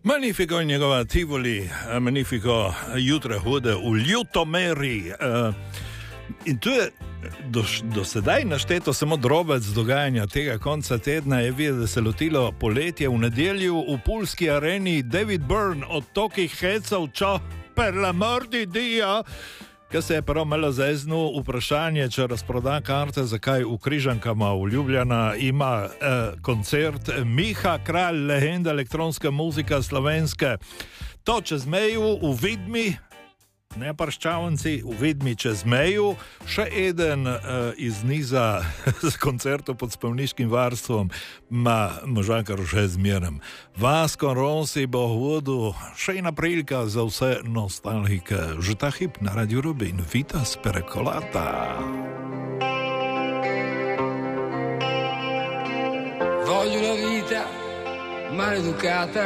Magnifico in njegova Tivoli, magnifico jutra hode v Ljutomeri. In tu je do sedaj našteto samo drobec dogajanja tega konca tedna. Je videti, da se lotilo poletje v nedelju v pulski areni David Byrne od tokih hecov, čo per la mordi dio, ki se je prav malo zeznil vprašanje, če razproda karte, zakaj v Križankama v Ljubljana ima koncert Miha Kralj, legenda elektronska muzika slovenske. To čez meju v Vidmi, ne Parščavanci, v Vidmi čez meju, še eden iz niza z koncertov pod spomniškim varstvom, možakar že zmerem. Vasko Rossi bo hodil, še ena prilika za vse nostalgike. Že ta hip na Radio Rubin, Vita Sperekolata. Voglio una vita maleducata,